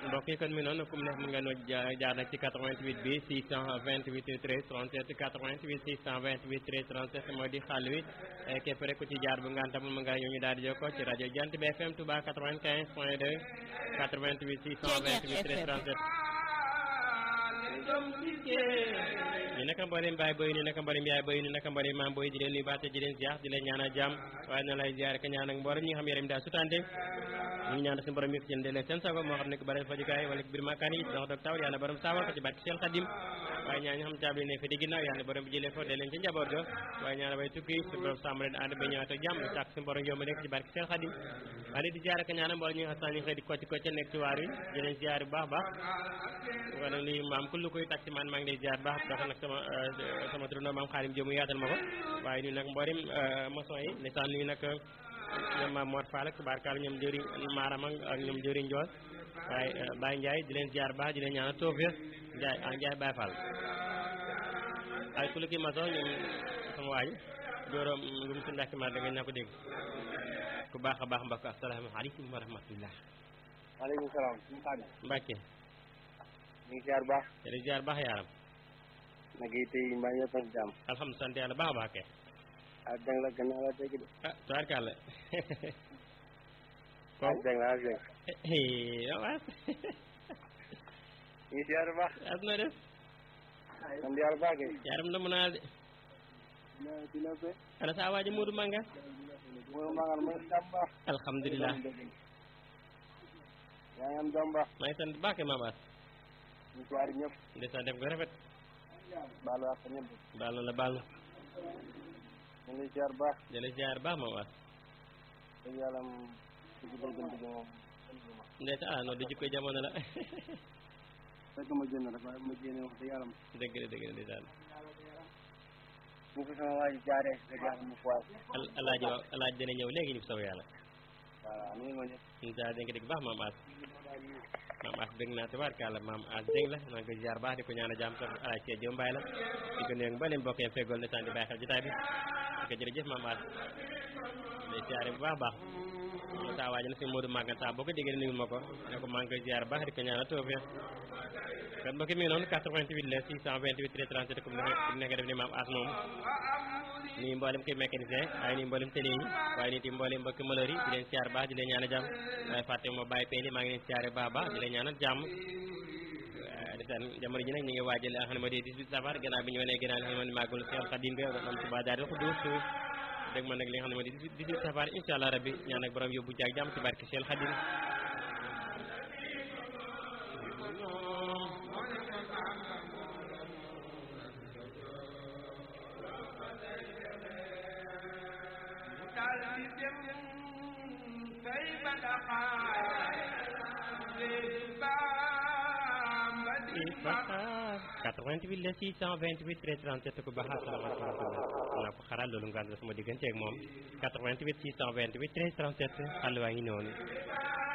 mbokk yi kon mi noonu ku mu neex mën nga noo jaar nag ci 88 bi 628 13 37 88 628 13 37 moo di xàll wi képp rek ku ci jaar bu ngantamul mën nga ñëw ñu daal di jokkoo ci rajo Jant bi FM Touba 95 point 2 88 628 13 37 ñu naka mboolem baay boy ni naka mboolem yaay boy ni naka mboolem maam boy di leen nuyu baate di leen ziar di leen ñaanal jàmm waaye na lay ziar ka ñaan ak mboolem ñi nga xam yaram daa sutante ñu ngi ñaan suñu borom yëpp ci leen seen sago moo xam ne ko bare fajukaay wala biir makkaan yi dox docteur yàlla borom saawal ko ci barke Cheikh Khadim waaye ñaan ñi xam caabi ne fi di ginnaaw yàlla borom bi jëlee fo de leen ci njaboot ga waaye ñaan way tukki su borom sàmm leen ànd ba ñëwaat ak jàmm sàkk suñu borom yomb nekk ci barke Cheikh Khadim waaye di ziar ka ñaan mboolem ñi nga xam ñu xëy di kocc kocc nekk ci waar yi di leen ziar bu baax baax wala li maam ku lu koy taxi man maa ngi lay ziar baax dafa nag sama turandoo maam Xaalim Joomu yaatal ma ko waaye ñu nag mboolem maçon yi ndeysaan nuyu nag ñoom maam Mor Fall ak tubaarkaal ñoom jëriñ Maarama ak ñoom jëriñ Njool waaye Baye Ndiaye di leen ziar baax di leen ñaanal tawfeex Ndiaye Baye Fall ay ku lu ki maçon ñoom sama waaj Jooro ngum si ndakki ma da nga ñaa ko dégg ku baax a baax mbokk asalaamaaleykum wa rahmatullah waaleykum salaam Mbacke ñu ngi ziar baax di ziar baax yaaram nag yi tey mbaa ñëpp ak jàmm alhamdulilah sant yàlla baax a baax kay ah dang la gën naa la dégg de tubaarkàlla ah dang la dégg ñu ngi ziar baax as na def sant yàlla baax kay yaaram na mën a de dina ko ana saa waaji Moodu Manga Moodu Manga ma ngi jàmm baax alhamdulilah yaa ngi am jàmm baax maa ngi sant baax kay maamaas ñu ziar ñëpp ndeysaan def ko rafet baalu ak ñëpp baal na la baal na ñu ngi ziar baax di la ziar baax maamaas dëgg yàlla ci dëgg moom ndeysaan non du jikko jamono la fekk ma génn rek waaye ma génne wax dëgg yàlla dëgg la dëgg la ndeysaan bu fi sama waa ji jaaree dëgg yàlla mu foy alaaji dana ñëw léegi ñu fi saw yàlla voilà nii ma ñëpp insa dégg dégg baax maam as dégg naa tabaarkalla maam as dégg la maa ngi koy ziar baax di ko ñaan a jàmm sax alaaji Cee Jom Mbaay la di ko nuyu mboolem bokkee feggool ne saan di bàyyi xel jotaay bi di ko jërëjëf maam as day ziare bu baax baax saa waaji na si Moodu Magan saa boo ko déggee nuyul ma ko ne ko maa ngi koy ziar baax di ko ñaan a tawfeex kon mbokk mi noonu 88 la 628 37 comme ni nga def ni maam as moom nii mboolem koy mécanicien waaye nii mboolem télé yi waaye nii tim mboolem mbokki malheur yi di leen siyaar baax di leen ñaanal jàmm waaye fàtte ma bàyyi peeli maa ngi leen siyaare baax baax di leen ñaanal jàmm desaan jamono ji nag ñu ngi waajal nga xam ne moo di 18 safar gannaaw bi ñu wanee gannaaw li nga xam ne màggalu Seex Xaadim ga am Tuubaa daal di xuduus dégg ma nag li nga xam ne moo di 18 safar incha allah rabbi ñaan ak borom yóbbu jaag jàmm ci barke Seex Xaadim quatre-vingt-huit la 628 13 37 ku baax asalaamaaleykum naa ko xaral loolu nga sama diggante ak moom 88 628 13 37 xàll waa ngi noonu